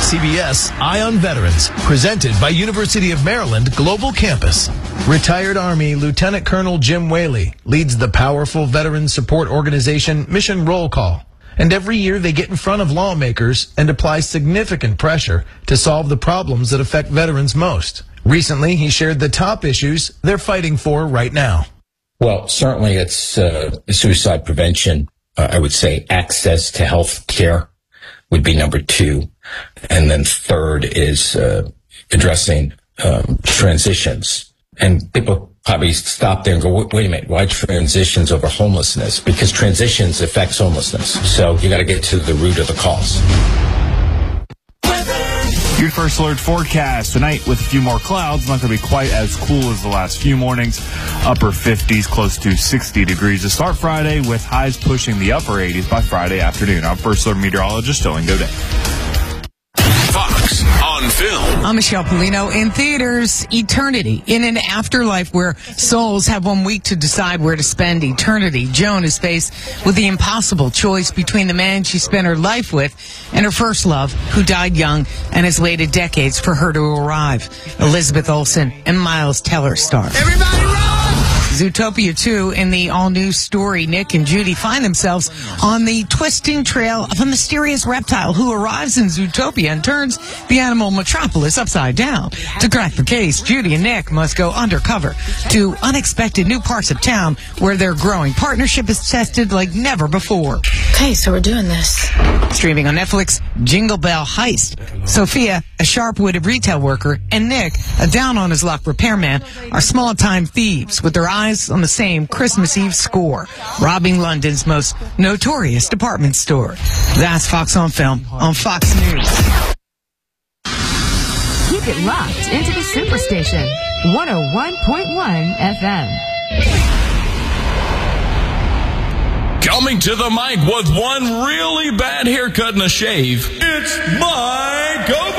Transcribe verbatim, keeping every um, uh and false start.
C B S Eye on Veterans, presented by University of Maryland Global Campus. Retired Army Lieutenant Colonel Jim Whaley leads the powerful veteran support organization Mission Roll Call. And every year they get in front of lawmakers and apply significant pressure to solve the problems that affect veterans most. Recently, he shared the top issues they're fighting for right now. Well, certainly it's uh, suicide prevention. Uh, I would say access to health care would be number two. And then third is uh, addressing um, transitions. And people probably stop there and go, wait, wait a minute, why transitions over homelessness? Because transitions affects homelessness. So you got to get to the root of the cause. Your First Alert forecast tonight with a few more clouds. Not going to be quite as cool as the last few mornings. Upper fifties, close to sixty degrees to start Friday, with highs pushing the upper eighties by Friday afternoon. I'm First Alert meteorologist Dylan Godet. Fox on Film. I'm Michelle Polino. In theaters, Eternity. In an afterlife where souls have one week to decide where to spend eternity, Joan is faced with the impossible choice between the man she spent her life with and her first love, who died young and has waited decades for her to arrive. Elizabeth Olsen and Miles Teller star. Everybody run! Zootopia two, in the all-new story, Nick and Judy find themselves on the twisting trail of a mysterious reptile who arrives in Zootopia and turns the animal metropolis upside down. To crack the case, Judy and Nick must go undercover to unexpected new parts of town where their growing partnership is tested like never before. Okay, so we're doing this. Streaming on Netflix, Jingle Bell Heist. Sophia, a sharp-witted retail worker, and Nick, a down-on-his-luck repairman, are small-time thieves with their eyes on the same Christmas Eve score, robbing London's most notorious department store. That's Fox on Film on Fox News. Keep it locked into the Superstation, one oh one point one F M. Coming to the mic with one really bad haircut and a shave, it's Mike O'Brien.